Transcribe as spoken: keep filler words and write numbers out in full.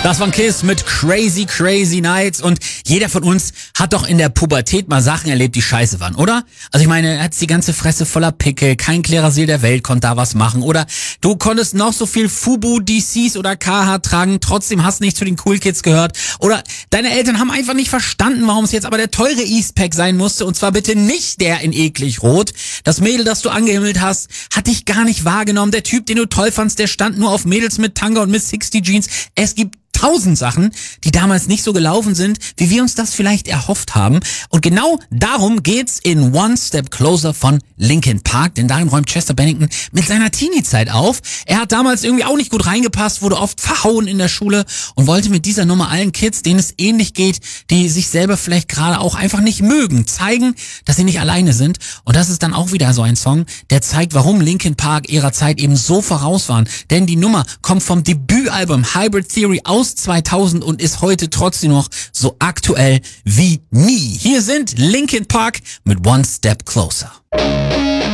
Das war Kiss mit Crazy Crazy Nights und jeder von uns hat doch in der Pubertät mal Sachen erlebt, die scheiße waren, oder? Also ich meine, er hat die ganze Fresse voller Pickel, kein Klerasil der Welt konnte da was machen, oder du konntest noch so viel Fubu, D Cs oder K H tragen, trotzdem hast nicht zu den Cool Kids gehört, oder deine Eltern haben einfach nicht verstanden, warum es jetzt aber der teure Eastpak sein musste, und zwar bitte nicht der in eklig rot. Das Mädel, das du angehimmelt hast, hat dich gar nicht wahrgenommen. Der Typ, den du toll fandst, der stand nur auf Mädels mit Tanga und mit sixty Jeans. Es gibt tausend Sachen, die damals nicht so gelaufen sind, wie wir uns das vielleicht erhofft haben. Und genau darum geht's in One Step Closer von Linkin Park, denn darin räumt Chester Bennington mit seiner Teenie-Zeit auf. Er hat damals irgendwie auch nicht gut reingepasst, wurde oft verhauen in der Schule und wollte mit dieser Nummer allen Kids, denen es ähnlich geht, die sich selber vielleicht gerade auch einfach nicht mögen, zeigen, dass sie nicht alleine sind. Und das ist dann auch wieder so ein Song, der zeigt, warum Linkin Park ihrer Zeit eben so voraus waren. Denn die Nummer kommt vom Debütalbum Hybrid Theory aus zweitausend und ist heute trotzdem noch so aktuell wie nie. Hier sind Linkin Park mit One Step Closer.